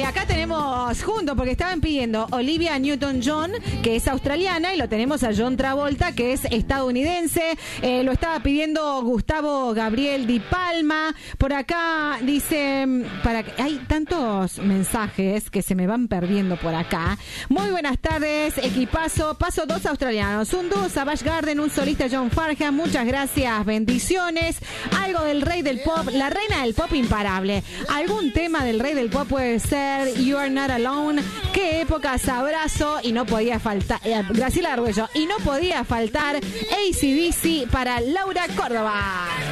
Acá tenemos juntos, porque estaban pidiendo Olivia Newton-John, que es australiana, y lo tenemos a John Travolta, que es estadounidense. Lo estaba pidiendo Gustavo Gabriel Di Palma. Por acá dice, hay tantos mensajes que se me van perdiendo por acá. Muy buenas tardes, equipazo. Paso 2 australianos, un dúo Savage Garden, un solista John Farham. Muchas gracias, bendiciones. Algo del rey del pop, la reina del pop imparable. Algún tema del rey del pop puede ser You Are Not Alone. Qué épocas, abrazo. Y no podía faltar, Graciela Arguello, y no podía faltar AC/DC para Laura Córdoba.